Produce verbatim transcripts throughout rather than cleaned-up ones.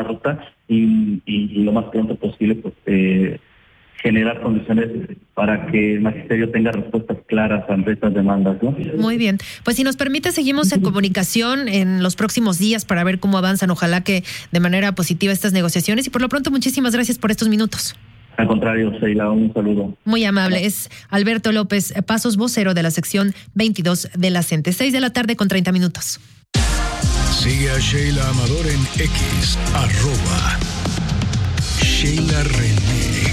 ruta y, y, y lo más pronto posible pues eh, generar condiciones para que el magisterio tenga respuestas claras ante estas demandas, ¿no? Muy bien, pues si nos permite seguimos en comunicación en los próximos días para ver cómo avanzan, ojalá que de manera positiva estas negociaciones, y por lo pronto muchísimas gracias por estos minutos. Al contrario, Sheila, un saludo. Muy amable. Es Alberto López Pasos, vocero de la sección veintidós de la CENTE. seis de la tarde con treinta minutos. Sigue a Sheila Amador en X, arroba Sheila René.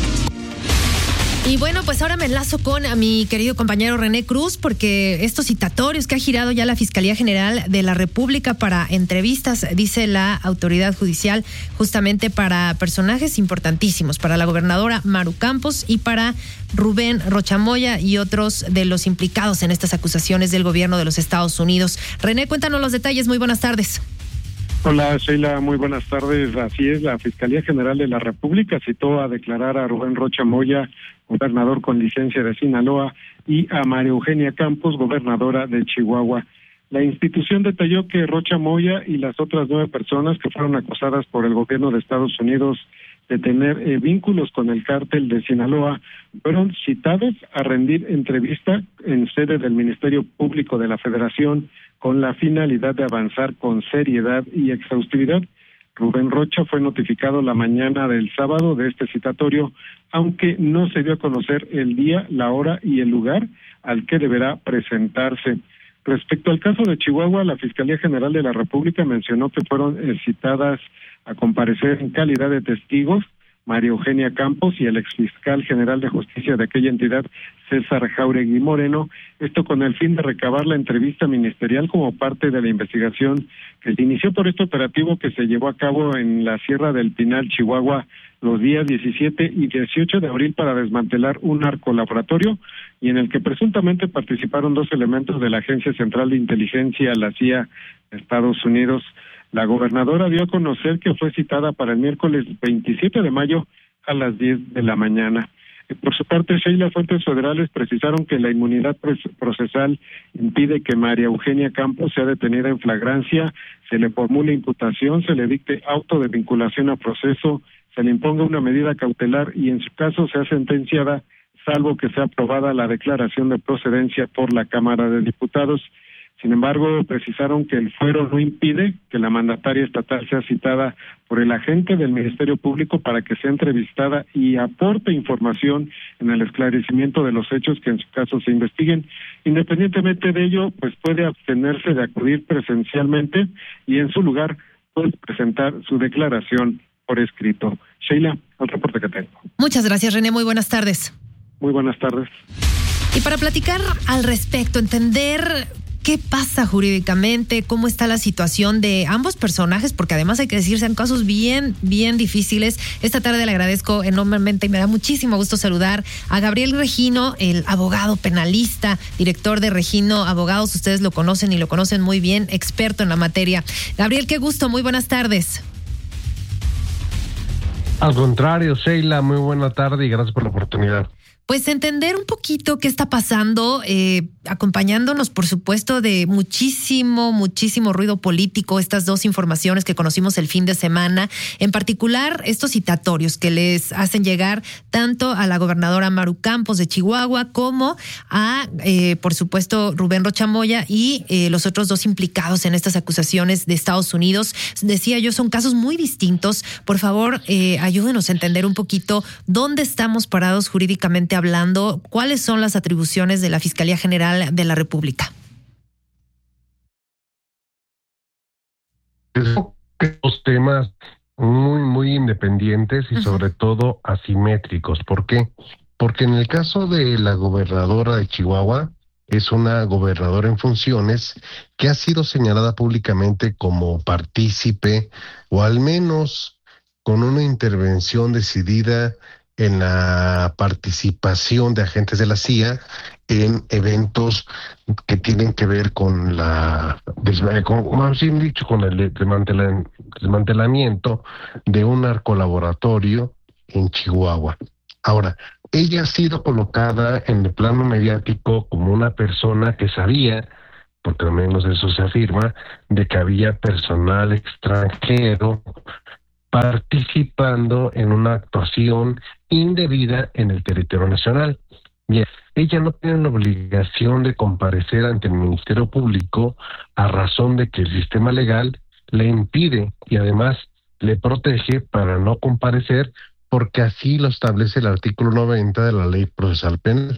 Y bueno, pues ahora me enlazo con a mi querido compañero René Cruz, porque estos citatorios que ha girado ya la Fiscalía General de la República para entrevistas, dice la autoridad judicial, justamente para personajes importantísimos, para la gobernadora Maru Campos y para Rubén Rocha Moya y otros de los implicados en estas acusaciones del gobierno de los Estados Unidos. René, cuéntanos los detalles. Muy buenas tardes. Hola Sheila, muy buenas tardes. Así es, la Fiscalía General de la República citó a declarar a Rubén Rocha Moya, gobernador con licencia de Sinaloa, y a María Eugenia Campos, gobernadora de Chihuahua. La institución detalló que Rocha Moya y las otras nueve personas que fueron acusadas por el gobierno de Estados Unidos de tener eh, vínculos con el cártel de Sinaloa fueron citados a rendir entrevista en sede del Ministerio Público de la Federación con la finalidad de avanzar con seriedad y exhaustividad. Rubén Rocha fue notificado la mañana del sábado de este citatorio, aunque no se dio a conocer el día, la hora y el lugar al que deberá presentarse. Respecto al caso de Chihuahua, la Fiscalía General de la República mencionó que fueron eh, citadas a comparecer en calidad de testigos María Eugenia Campos y el exfiscal general de justicia de aquella entidad, César Jáuregui Moreno, esto con el fin de recabar la entrevista ministerial como parte de la investigación que se inició por este operativo que se llevó a cabo en la Sierra del Pinal, Chihuahua, los días diecisiete y dieciocho de abril para desmantelar un narcolaboratorio y en el que presuntamente participaron dos elementos de la Agencia Central de Inteligencia, la C I A, de Estados Unidos. La gobernadora dio a conocer que fue citada para el miércoles veintisiete de mayo a las diez de la mañana. Por su parte, Sheila, fuentes federales precisaron que la inmunidad procesal impide que María Eugenia Campos sea detenida en flagrancia, se le formule imputación, se le dicte auto de vinculación a proceso, se le imponga una medida cautelar y en su caso sea sentenciada, salvo que sea aprobada la declaración de procedencia por la Cámara de Diputados. Sin embargo, precisaron que el fuero no impide que la mandataria estatal sea citada por el agente del Ministerio Público para que sea entrevistada y aporte información en el esclarecimiento de los hechos que en su caso se investiguen. Independientemente de ello, pues puede abstenerse de acudir presencialmente y en su lugar puede presentar su declaración por escrito. Sheila, el reporte que tengo. Muchas gracias, René. Muy buenas tardes. Muy buenas tardes. Y para platicar al respecto, entender ¿qué pasa jurídicamente? ¿Cómo está la situación de ambos personajes? Porque además hay que decir, son casos bien, bien difíciles. Esta tarde le agradezco enormemente y me da muchísimo gusto saludar a Gabriel Regino, el abogado penalista, director de Regino Abogados. Ustedes lo conocen y lo conocen muy bien, experto en la materia. Gabriel, qué gusto, muy buenas tardes. Al contrario, Sheila, muy buena tarde y gracias por la oportunidad. Pues entender un poquito qué está pasando, eh, acompañándonos, por supuesto, de muchísimo, muchísimo ruido político, estas dos informaciones que conocimos el fin de semana, en particular estos citatorios que les hacen llegar tanto a la gobernadora Maru Campos de Chihuahua como a, eh, por supuesto, Rubén Rocha Moya y eh, los otros dos implicados en estas acusaciones de Estados Unidos. Decía yo, son casos muy distintos. Por favor, eh, ayúdenos a entender un poquito dónde estamos parados jurídicamente hablando, cuáles son las atribuciones de la Fiscalía General de la República. Dos temas muy, muy independientes y uh-huh. sobre todo asimétricos. ¿Por qué? Porque en el caso de la gobernadora de Chihuahua, es una gobernadora en funciones que ha sido señalada públicamente como partícipe o al menos con una intervención decidida en la participación de agentes de la C I A en eventos que tienen que ver con la, con, más bien dicho, con el desmantelamiento de un narcolaboratorio en Chihuahua. Ahora, ella ha sido colocada en el plano mediático como una persona que sabía, porque al menos eso se afirma, de que había personal extranjero participando en una actuación indebida en el territorio nacional. Bien, ella no tiene la obligación de comparecer ante el Ministerio Público a razón de que el sistema legal le impide y además le protege para no comparecer, porque así lo establece el artículo noventa de la Ley Procesal Penal.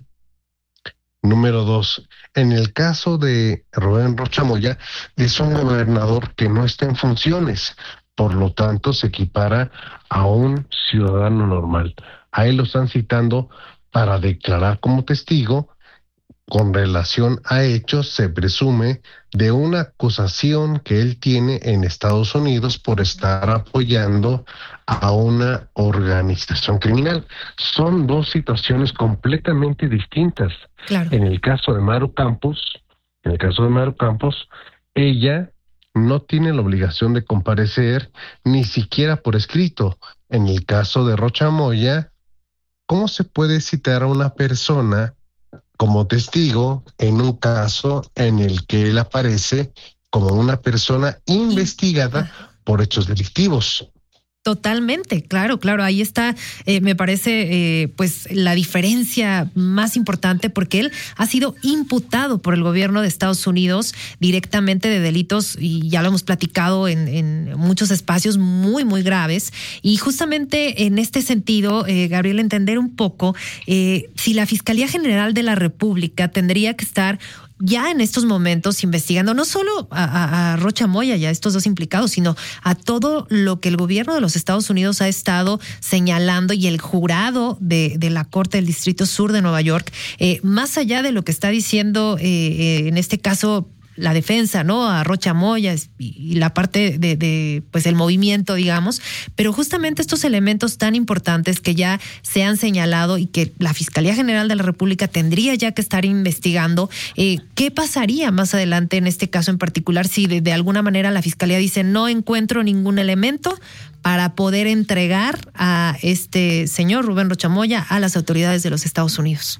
Número dos, en el caso de Rubén Rocha Moya, es un gobernador que no está en funciones, por lo tanto se equipara a un ciudadano normal. A él lo están citando para declarar como testigo con relación a hechos, se presume, de una acusación que él tiene en Estados Unidos por estar apoyando a una organización criminal. Son dos situaciones completamente distintas. Claro. En el caso de Maru Campos, en el caso de Maru Campos, ella no tiene la obligación de comparecer ni siquiera por escrito. En el caso de Rocha Moya, ¿cómo se puede citar a una persona como testigo en un caso en el que él aparece como una persona investigada por hechos delictivos? Totalmente, claro, claro, ahí está, eh, me parece, eh, pues la diferencia más importante, porque él ha sido imputado por el gobierno de Estados Unidos directamente de delitos, y ya lo hemos platicado en, en muchos espacios muy, muy graves, y justamente en este sentido, eh, Gabriel, entender un poco eh, si la Fiscalía General de la República tendría que estar ya en estos momentos investigando no solo a, a, a Rocha Moya y a estos dos implicados, sino a todo lo que el gobierno de los Estados Unidos ha estado señalando, y el jurado de, de la Corte del Distrito Sur de Nueva York, eh, más allá de lo que está diciendo eh, eh, en este caso la defensa, ¿no? A Rocha Moya y la parte de, de, pues el movimiento, digamos, pero justamente estos elementos tan importantes que ya se han señalado y que la Fiscalía General de la República tendría ya que estar investigando, eh, ¿qué pasaría más adelante en este caso en particular si de, de alguna manera la Fiscalía dice no encuentro ningún elemento para poder entregar a este señor Rubén Rocha Moya a las autoridades de los Estados Unidos?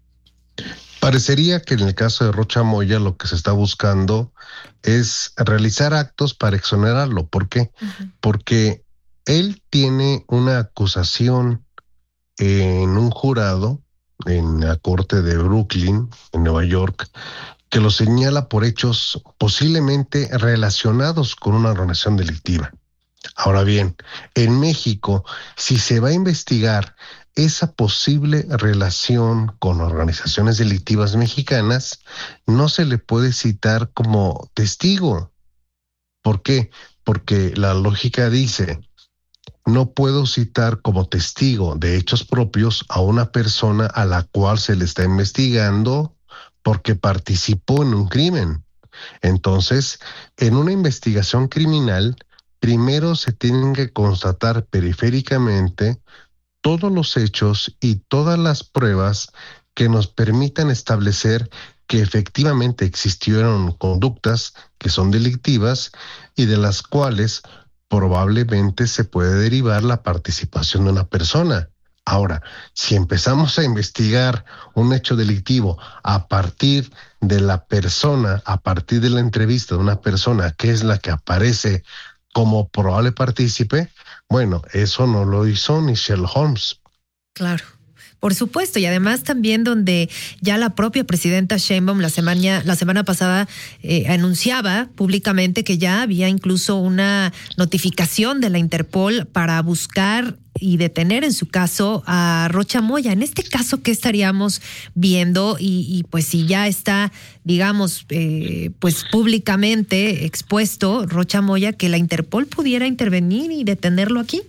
Parecería que en el caso de Rocha Moya lo que se está buscando es realizar actos para exonerarlo. ¿Por qué? Uh-huh. Porque él tiene una acusación en un jurado en la corte de Brooklyn, en Nueva York, que lo señala por hechos posiblemente relacionados con una organización delictiva. Ahora bien, en México, si se va a investigar esa posible relación con organizaciones delictivas mexicanas, no se le puede citar como testigo. ¿Por qué? Porque la lógica dice, no puedo citar como testigo de hechos propios a una persona a la cual se le está investigando porque participó en un crimen. Entonces, en una investigación criminal, primero se tienen que constatar periféricamente todos los hechos y todas las pruebas que nos permitan establecer que efectivamente existieron conductas que son delictivas y de las cuales probablemente se puede derivar la participación de una persona. Ahora, si empezamos a investigar un hecho delictivo a partir de la persona, a partir de la entrevista de una persona que es la que aparece como probable partícipe, bueno, eso no lo hizo ni Sherlock Holmes. Claro, por supuesto, y además también donde ya la propia presidenta Sheinbaum la semana, la semana pasada eh, anunciaba públicamente que ya había incluso una notificación de la Interpol para buscar y detener en su caso a Rocha Moya. En este caso, ¿qué estaríamos viendo? Y, y pues si ya está, digamos, eh, pues públicamente expuesto Rocha Moya, que la Interpol pudiera intervenir y detenerlo aquí.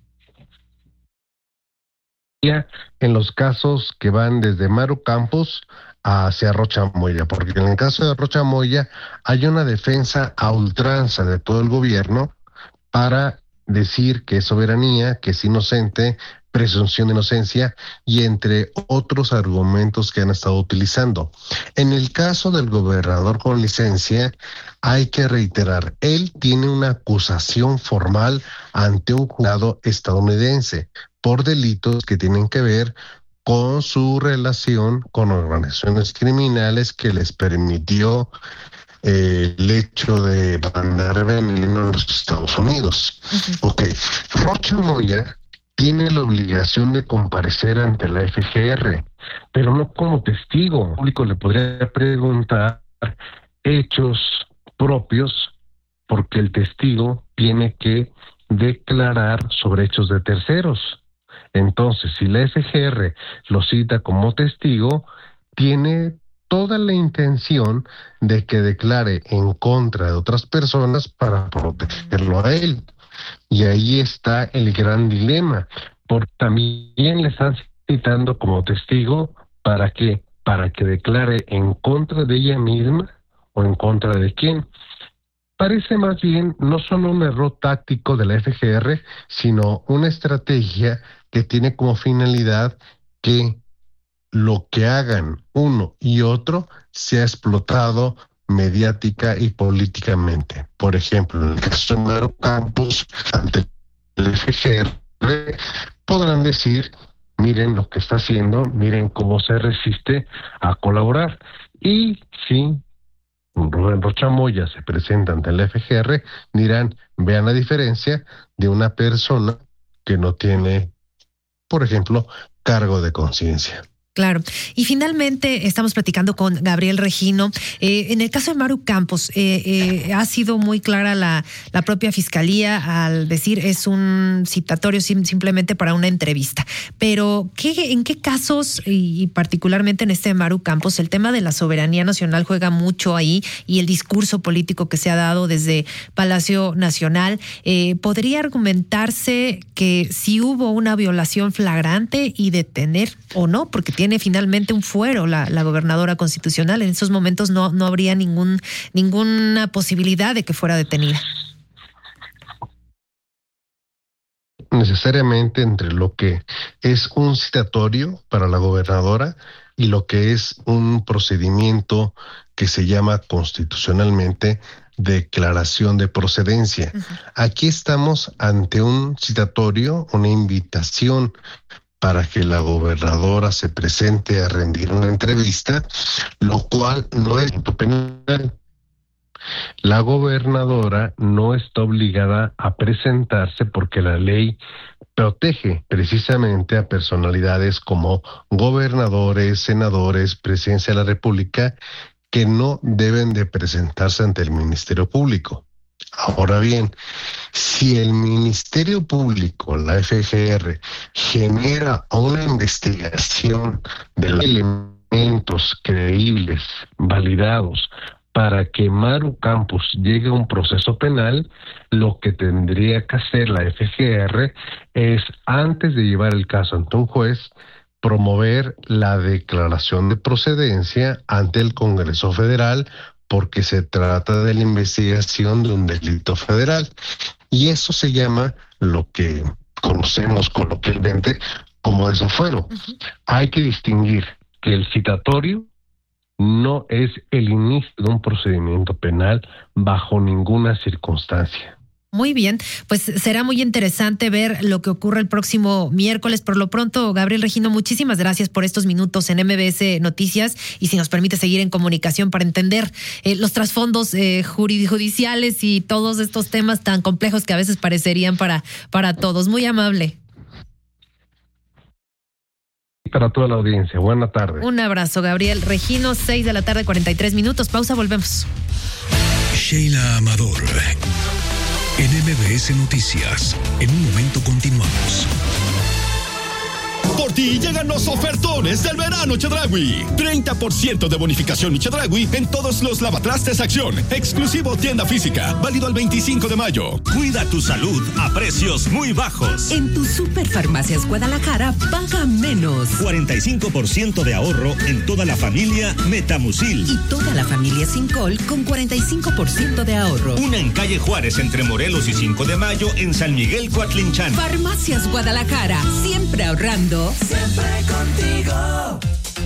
En los casos que van desde Maru Campos hacia Rocha Moya, porque en el caso de Rocha Moya hay una defensa a ultranza de todo el gobierno para decir que es soberanía, que es inocente, presunción de inocencia y entre otros argumentos que han estado utilizando. En el caso del gobernador con licencia, hay que reiterar, él tiene una acusación formal ante un jurado estadounidense por delitos que tienen que ver con su relación con organizaciones criminales que les permitió eh, el hecho de mandar veneno a los Estados Unidos. Uh-huh. Ok, Rocha Moya tiene la obligación de comparecer ante la F G R, pero no como testigo. El público le podría preguntar hechos propios, porque el testigo tiene que declarar sobre hechos de terceros. Entonces, si la F G R lo cita como testigo, tiene toda la intención de que declare en contra de otras personas para protegerlo a él. Y ahí está el gran dilema, porque también le están citando como testigo para que, para que declare en contra de ella misma o en contra de quién. Parece más bien no solo un error táctico de la F G R, sino una estrategia que tiene como finalidad que lo que hagan uno y otro sea explotado mediática y políticamente. Por ejemplo, en el caso de Maru Campos, ante el F G R, podrán decir, miren lo que está haciendo, miren cómo se resiste a colaborar. Y si Rubén Rocha Moya se presenta ante el F G R, dirán, vean la diferencia de una persona que no tiene, por ejemplo, cargo de conciencia. Claro. Y finalmente estamos platicando con Gabriel Regino. Eh, en el caso de Maru Campos, eh, eh, ha sido muy clara la, la propia fiscalía al decir es un citatorio sim, simplemente para una entrevista. Pero ¿qué, ¿en qué casos, y particularmente en este de Maru Campos, el tema de la soberanía nacional juega mucho ahí y el discurso político que se ha dado desde Palacio Nacional? Eh, ¿Podría argumentarse que si hubo una violación flagrante y detener o no? Porque tiene tiene finalmente un fuero la, la gobernadora constitucional. En esos momentos no, no habría ningún, ninguna posibilidad de que fuera detenida. Necesariamente entre lo que es un citatorio para la gobernadora y lo que es un procedimiento que se llama constitucionalmente declaración de procedencia. Uh-huh. Aquí estamos ante un citatorio, una invitación para que la gobernadora se presente a rendir una entrevista, lo cual no es penal. La gobernadora no está obligada a presentarse porque la ley protege precisamente a personalidades como gobernadores, senadores, presidencia de la República, que no deben de presentarse ante el Ministerio Público. Ahora bien, si el Ministerio Público, la F G R, genera una investigación de los elementos creíbles, validados, para que Maru Campos llegue a un proceso penal, lo que tendría que hacer la F G R es, antes de llevar el caso ante un juez, promover la declaración de procedencia ante el Congreso Federal, porque se trata de la investigación de un delito federal. Y eso se llama lo que conocemos coloquialmente como desafuero. Uh-huh. Hay que distinguir que el citatorio no es el inicio de un procedimiento penal bajo ninguna circunstancia. Muy bien, pues será muy interesante ver lo que ocurre el próximo miércoles. Por lo pronto, Gabriel Regino, muchísimas gracias por estos minutos en M B S Noticias y si nos permite seguir en comunicación para entender eh, los trasfondos eh, jurisdiccionales y todos estos temas tan complejos que a veces parecerían para, para todos. Muy amable. Para toda la audiencia, buena tarde. Un abrazo, Gabriel Regino, seis de la tarde, cuarenta y tres minutos. Pausa, volvemos. Sheila Amador, en M B S Noticias. En un momento continuamos. Por ti llegan los ofertones del verano Chedraui. treinta por ciento de bonificación Chedraui en todos los lavatrastes Acción. Exclusivo tienda física. Válido al veinticinco de mayo. Cuida tu salud a precios muy bajos. En tu Superfarmacias Guadalajara paga menos. cuarenta y cinco por ciento de ahorro en toda la familia Metamucil. Y toda la familia Sincol con cuarenta y cinco por ciento de ahorro. Una en calle Juárez entre Morelos y cinco de mayo en San Miguel Coatlinchan. Farmacias Guadalajara. Siempre ahorrando. Siempre contigo.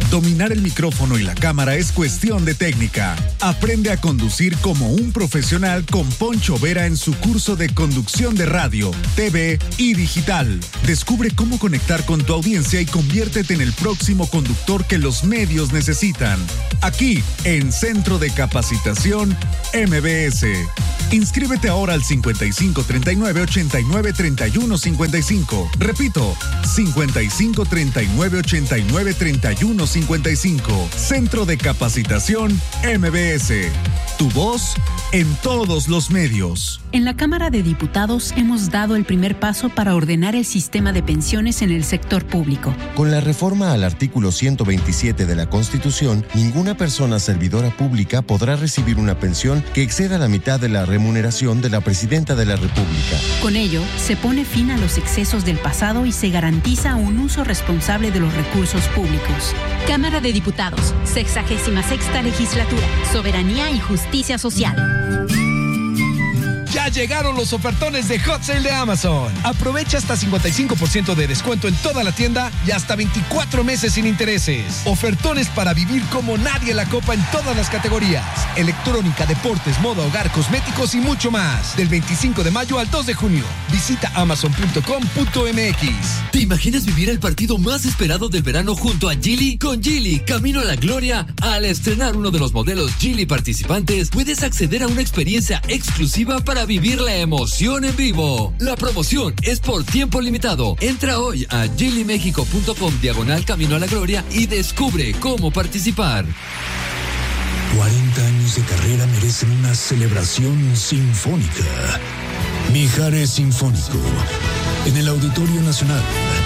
Dominar el micrófono y la cámara es cuestión de técnica. Aprende a conducir como un profesional con Poncho Vera en su curso de conducción de radio, T V y digital. Descubre cómo conectar con tu audiencia y conviértete en el próximo conductor que los medios necesitan. Aquí, en Centro de Capacitación M B S. Inscríbete ahora al cincuenta y cinco treinta y nueve ochenta y nueve treinta y uno cincuenta y cinco. Repito, cincuenta y cinco treinta y nueve ochenta y nueve treinta y uno cincuenta y cinco. Centro de Capacitación M B S. Tu voz en todos los medios. En la Cámara de Diputados hemos dado el primer paso para ordenar el sistema de pensiones en el sector público. Con la reforma al artículo ciento veintisiete de la Constitución, ninguna persona servidora pública podrá recibir una pensión que exceda la mitad de la remuneración de la Presidenta de la República. Con ello, se pone fin a los excesos del pasado y se garantiza un uso responsable de los recursos públicos. Cámara de Diputados, sexagésima sexta legislatura, soberanía y justicia social. Ya llegaron los ofertones de Hot Sale de Amazon. Aprovecha hasta cincuenta y cinco por ciento de descuento en toda la tienda y hasta veinticuatro meses sin intereses. Ofertones para vivir como nadie la copa en todas las categorías. Electrónica, deportes, moda, hogar, cosméticos y mucho más. Del veinticinco de mayo al dos de junio. Visita amazon punto com punto m x. ¿Te imaginas vivir el partido más esperado del verano junto a Geely? Con Geely, camino a la gloria. Al estrenar uno de los modelos Geely participantes, puedes acceder a una experiencia exclusiva para vivir la emoción en vivo. La promoción es por tiempo limitado. Entra hoy a geely mexico punto com diagonal camino a la gloria y descubre cómo participar. cuarenta años de carrera merecen una celebración sinfónica. Mijares Sinfónico, en el Auditorio Nacional.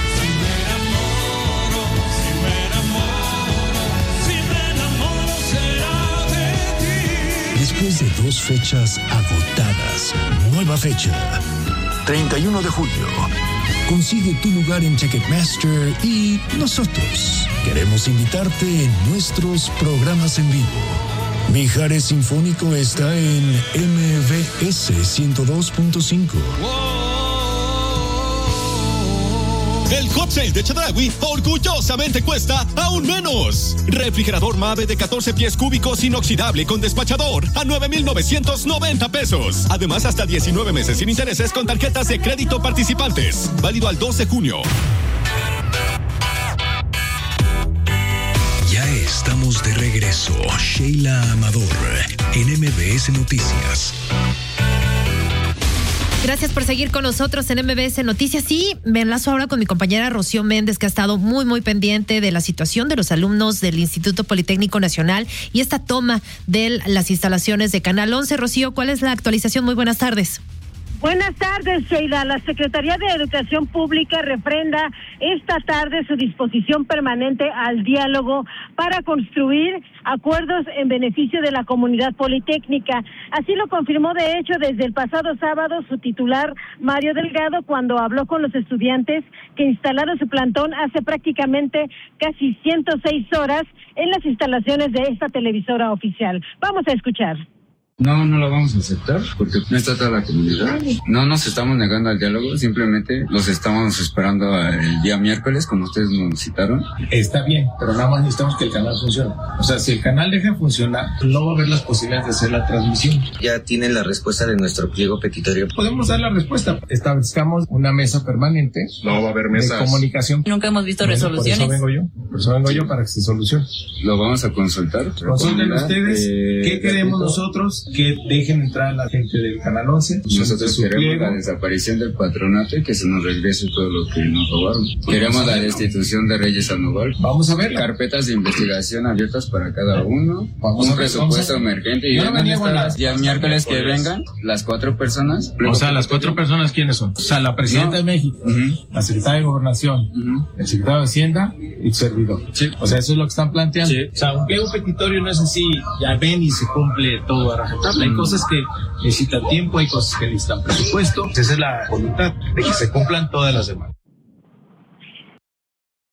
Después de dos fechas agotadas, nueva fecha, treinta y uno de julio. Consigue tu lugar en Ticketmaster y nosotros queremos invitarte en nuestros programas en vivo. Mijares Sinfónico está en M V S ciento dos punto cinco. El Hot Sale de Chedraui orgullosamente cuesta aún menos. Refrigerador Mave de catorce pies cúbicos inoxidable con despachador a nueve mil novecientos noventa pesos. Además, hasta diecinueve meses sin intereses con tarjetas de crédito participantes. Válido al dos de junio. Ya estamos de regreso. Sheila Amador en M B S Noticias. Gracias por seguir con nosotros en M B S Noticias. Y me enlazo ahora con mi compañera Rocío Méndez, que ha estado muy, muy pendiente de la situación de los alumnos del Instituto Politécnico Nacional y esta toma de las instalaciones de Canal once. Rocío, ¿cuál es la actualización? Muy buenas tardes. Buenas tardes, Sheila. La Secretaría de Educación Pública refrenda esta tarde su disposición permanente al diálogo para construir acuerdos en beneficio de la comunidad politécnica. Así lo confirmó, de hecho, desde el pasado sábado su titular, Mario Delgado, cuando habló con los estudiantes que instalaron su plantón hace prácticamente casi ciento seis horas en las instalaciones de esta televisora oficial. Vamos a escuchar. No, no lo vamos a aceptar porque no está toda la comunidad. No nos estamos negando al diálogo, simplemente los estamos esperando el día miércoles, como ustedes nos citaron. Está bien, pero nada más necesitamos que el canal funcione. O sea, si el canal deja de funcionar, no va a haber las posibilidades de hacer la transmisión. Ya tienen la respuesta de nuestro pliego petitorio. Podemos dar la respuesta. Establezcamos una mesa permanente. No va a haber mesas de comunicación. Nunca hemos visto bueno, resoluciones. Por eso vengo yo. Por eso vengo yo para que se solucione. Lo vamos a consultar. Consulten ustedes eh, qué queremos repito. nosotros. Que dejen entrar a la gente del Canal once. Nosotros queremos pliego. La desaparición del patronato y que se nos regrese todo lo que nos robaron. Queremos la destitución de Reyes Sandoval. Vamos a ver. Carpetas de investigación abiertas para cada uno. Vamos un a ver, presupuesto vamos a emergente. Y no el día miércoles que vengan las cuatro personas. O sea, las cuatro personas, ¿quiénes son? O sea, la Presidenta no. de México, uh-huh. la Secretaria de Gobernación, uh-huh. el Secretario de Hacienda y el servidor. Sí. O sea, eso es lo que están planteando. Sí. O sea, un pliego petitorio no es así, ya ven y se cumple todo a rajatabla. Hay cosas que necesitan tiempo, hay cosas que necesitan presupuesto. Esa es la voluntad, de que se cumplan todas las demás.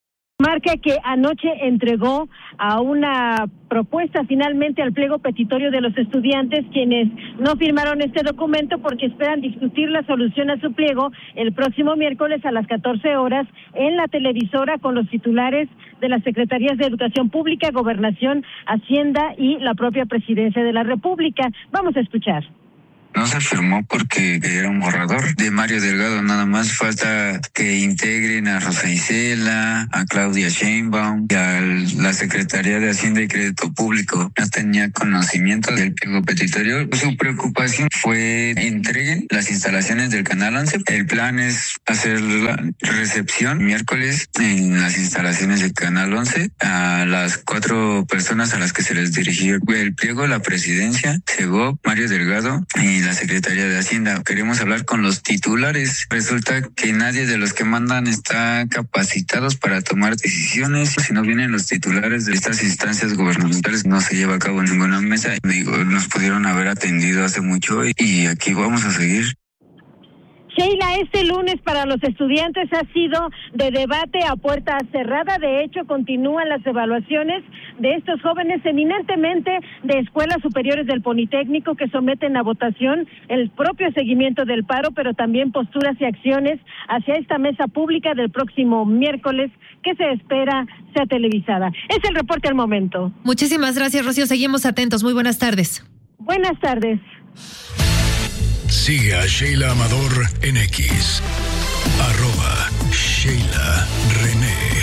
remarca que anoche entregó a una propuesta finalmente al pliego petitorio de los estudiantes, quienes no firmaron este documento porque esperan discutir la solución a su pliego el próximo miércoles a las catorce horas en la televisora con los titulares de las Secretarías de Educación Pública, Gobernación, Hacienda y la propia Presidencia de la República. Vamos a escuchar. No se firmó porque era un borrador de Mario Delgado, nada más falta que integren a Rosa Isela, a Claudia Sheinbaum y a la Secretaría de Hacienda y Crédito Público. No tenía conocimiento del pliego petitorio. Su preocupación fue entreguen las instalaciones del Canal once. El plan es hacer la recepción miércoles en las instalaciones del Canal once a las cuatro personas a las que se les dirigió el pliego, la Presidencia, Segov, Mario Delgado y la Secretaría de Hacienda. Queremos hablar con los titulares. Resulta que nadie de los que mandan está capacitados para tomar decisiones. Si no vienen los titulares de estas instancias gubernamentales, no se lleva a cabo ninguna mesa. Digo, nos pudieron haber atendido hace mucho y aquí vamos a seguir. Sheila, este lunes para los estudiantes ha sido de debate a puerta cerrada. De hecho, continúan las evaluaciones de estos jóvenes eminentemente de escuelas superiores del Politécnico que someten a votación el propio seguimiento del paro, pero también posturas y acciones hacia esta mesa pública del próximo miércoles que se espera sea televisada. Es el reporte al momento. Muchísimas gracias, Rocío. Seguimos atentos. Muy buenas tardes. Buenas tardes. Sigue a Sheila Amador en X, arroba Sheila René.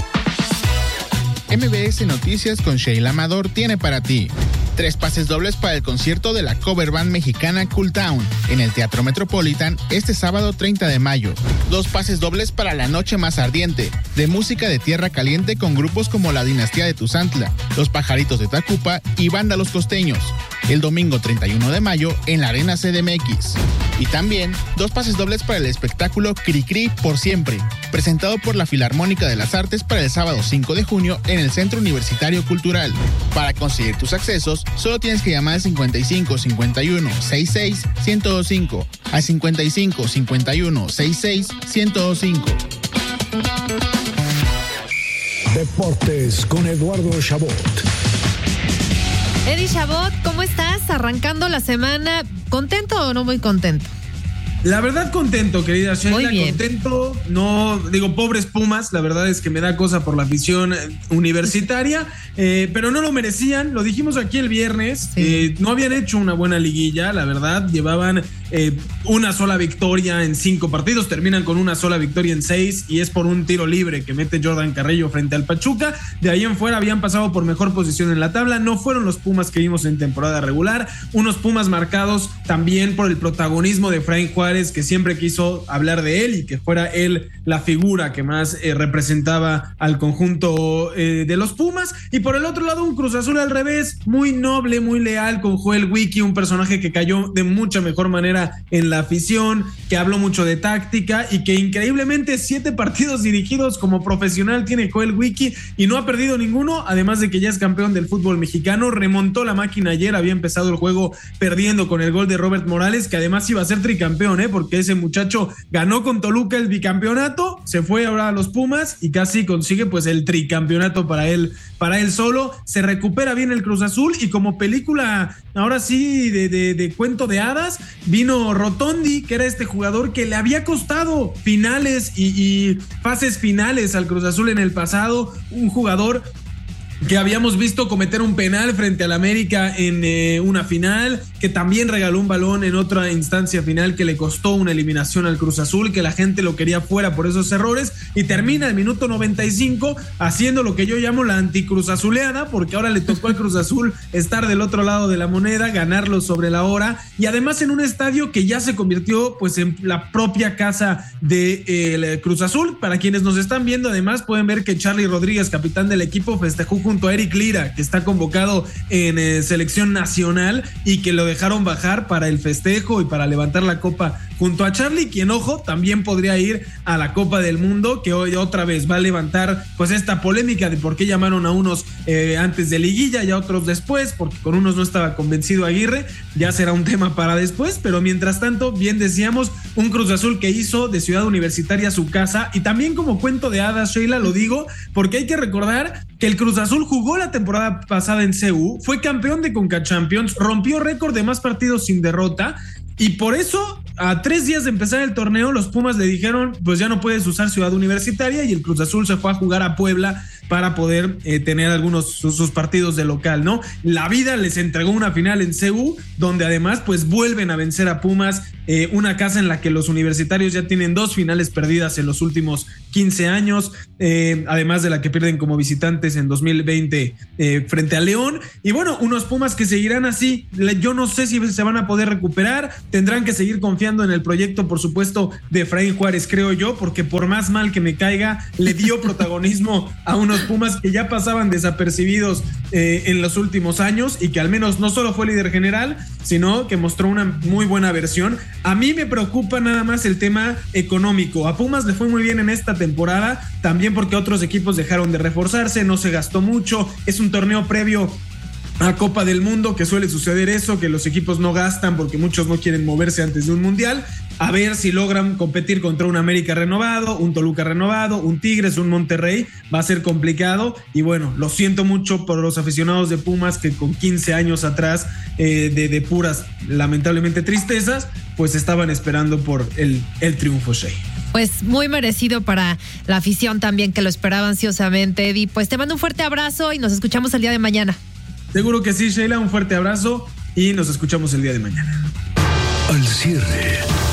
M B S Noticias con Sheila Amador tiene para ti tres pases dobles para el concierto de la cover band mexicana Cool Town en el Teatro Metropolitan este sábado treinta de mayo. Dos pases dobles para la noche más ardiente de música de tierra caliente con grupos como la Dinastía de Tuzantla, Los Pajaritos de Tacupa y Banda Los Costeños, el domingo treinta y uno de mayo en la Arena C D M X. Y también dos pases dobles para el espectáculo Cricri por Siempre, presentado por la Filarmónica de las Artes para el sábado cinco de junio en el Centro Universitario Cultural. Para conseguir tus accesos, solo tienes que llamar al cincuenta y cinco cincuenta y uno sesenta y seis ciento veinticinco, al cincuenta y cinco cincuenta y uno sesenta y seis ciento veinticinco. Deportes con Eduardo Chabot. Eddie Chabot, ¿cómo estás? Arrancando la semana, ¿contento o no muy contento? La verdad contento, querida Sheila, muy bien. Contento, no, digo, pobres Pumas, la verdad es que me da cosa por la afición universitaria, eh, pero no lo merecían, lo dijimos aquí el viernes, sí. eh, no habían hecho una buena liguilla, la verdad, llevaban eh, una sola victoria en cinco partidos, terminan con una sola victoria en seis y es por un tiro libre que mete Jordan Carrillo frente al Pachuca. De ahí en fuera habían pasado por mejor posición en la tabla, no fueron los Pumas que vimos en temporada regular, unos Pumas marcados también por el protagonismo de Efraín Juárez, que siempre quiso hablar de él y que fuera él la figura que más eh, representaba al conjunto eh, de los Pumas. Y por el otro lado un Cruz Azul al revés, muy noble, muy leal con Joel Wiki, un personaje que cayó de mucha mejor manera en la afición, que habló mucho de táctica y que increíblemente siete partidos dirigidos como profesional tiene Joel Wiki y no ha perdido ninguno, además de que ya es campeón del fútbol mexicano. Remontó la máquina ayer, había empezado el juego perdiendo con el gol de Robert Morales, que además iba a ser tricampeón, ¿eh? porque ese muchacho ganó con Toluca el bicampeonato, se fue ahora a los Pumas y casi consigue pues el tricampeonato para él, para él solo. Se recupera bien el Cruz Azul y como película ahora sí de, de, de cuento de hadas, vino Rotondi, que era este jugador que le había costado finales y, y fases finales al Cruz Azul en el pasado, un jugador que habíamos visto cometer un penal frente al América en eh, una final, que también regaló un balón en otra instancia final que le costó una eliminación al Cruz Azul, que la gente lo quería fuera por esos errores, y termina el minuto noventa y cinco haciendo lo que yo llamo la anticruzazuleada, porque ahora le tocó al Cruz Azul estar del otro lado de la moneda, ganarlo sobre la hora, y además en un estadio que ya se convirtió pues en la propia casa del de, Cruz Azul. Para quienes nos están viendo, además pueden ver que Charly Rodríguez, capitán del equipo, festejó junto a Eric Lira, que está convocado en eh, selección nacional y que lo dejaron bajar para el festejo y para levantar la copa junto a Charlie, quien, ojo, también podría ir a la Copa del Mundo, que hoy otra vez va a levantar pues esta polémica de por qué llamaron a unos eh, antes de liguilla y a otros después, porque con unos no estaba convencido Aguirre. Ya será un tema para después, pero mientras tanto, bien decíamos, un Cruz Azul que hizo de Ciudad Universitaria su casa, y también como cuento de hadas, Sheila, lo digo porque hay que recordar que el Cruz Azul jugó la temporada pasada en C U, fue campeón de Conca Champions, rompió récord de más partidos sin derrota, y por eso a tres días de empezar el torneo los Pumas le dijeron pues ya no puedes usar Ciudad Universitaria, y el Cruz Azul se fue a jugar a Puebla para poder eh, tener algunos sus, sus partidos de local, ¿no? La vida les entregó una final en C U, donde además pues vuelven a vencer a Pumas, eh, una casa en la que los universitarios ya tienen dos finales perdidas en los últimos quince años, eh, además de la que pierden como visitantes en dos mil veinte eh, frente a León, y bueno, unos Pumas que seguirán así. Yo no sé si se van a poder recuperar, tendrán que seguir confiando en el proyecto, por supuesto, de Efraín Juárez, creo yo, porque por más mal que me caiga, le dio protagonismo a unos Pumas que ya pasaban desapercibidos eh, en los últimos años, y que al menos no solo fue líder general, sino que mostró una muy buena versión. A mí me preocupa nada más el tema económico. A Pumas le fue muy bien en esta temporada, también porque otros equipos dejaron de reforzarse, no se gastó mucho, es un torneo previo a Copa del Mundo, que suele suceder eso, que los equipos no gastan porque muchos no quieren moverse antes de un mundial. A ver si logran competir contra un América renovado, un Toluca renovado, un Tigres, un Monterrey. Va a ser complicado, y bueno, lo siento mucho por los aficionados de Pumas que con quince años atrás eh, de, de puras, lamentablemente, tristezas, pues estaban esperando por el, el triunfo, Shea. Pues muy merecido para la afición también, que lo esperaba ansiosamente, Eddie. Pues te mando un fuerte abrazo y nos escuchamos el día de mañana. Seguro que sí, Sheila, un fuerte abrazo y nos escuchamos el día de mañana. Al cierre.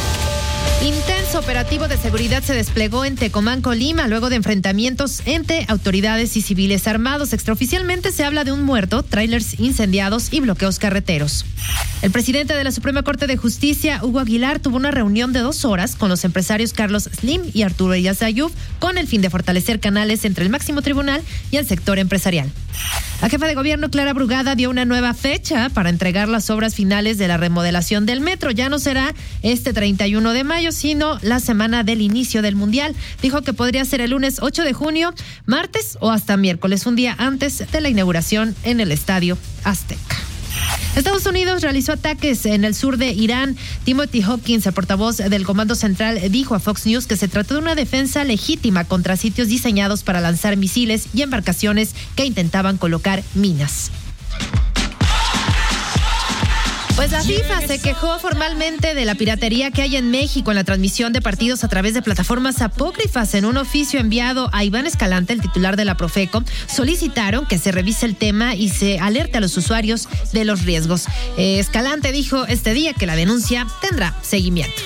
Intenso operativo de seguridad se desplegó en Tecomán, Colima, luego de enfrentamientos entre autoridades y civiles armados. Extraoficialmente se habla de un muerto, tráilers incendiados y bloqueos carreteros. El presidente de la Suprema Corte de Justicia, Hugo Aguilar, tuvo una reunión de dos horas con los empresarios Carlos Slim y Arturo Elías Ayub, con el fin de fortalecer canales entre el máximo tribunal y el sector empresarial. La jefa de gobierno, Clara Brugada, dio una nueva fecha para entregar las obras finales de la remodelación del metro. Ya no será este treinta y uno de mayo, sino la semana del inicio del Mundial. Dijo que podría ser el lunes ocho de junio, martes o hasta miércoles, un día antes de la inauguración en el Estadio Azteca. Estados Unidos realizó ataques en el sur de Irán. Timothy Hopkins, el portavoz del Comando Central, dijo a Fox News que se trató de una defensa legítima contra sitios diseñados para lanzar misiles y embarcaciones que intentaban colocar minas. Pues la FIFA se quejó formalmente de la piratería que hay en México en la transmisión de partidos a través de plataformas apócrifas. En un oficio enviado a Iván Escalante, el titular de la Profeco, solicitaron que se revise el tema y se alerte a los usuarios de los riesgos. Eh, Escalante dijo este día que la denuncia tendrá seguimiento.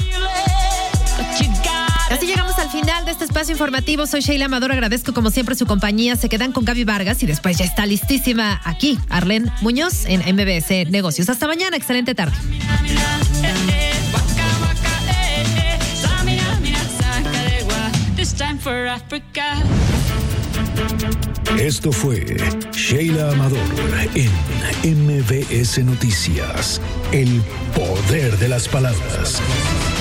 Así llegamos al final de este espacio informativo. Soy Sheila Amador, agradezco como siempre su compañía. Se quedan con Gaby Vargas y después ya está listísima aquí Arlene Muñoz en M B S Negocios. Hasta mañana, excelente tarde. Esto fue Sheila Amador en M B S Noticias. El poder de las palabras.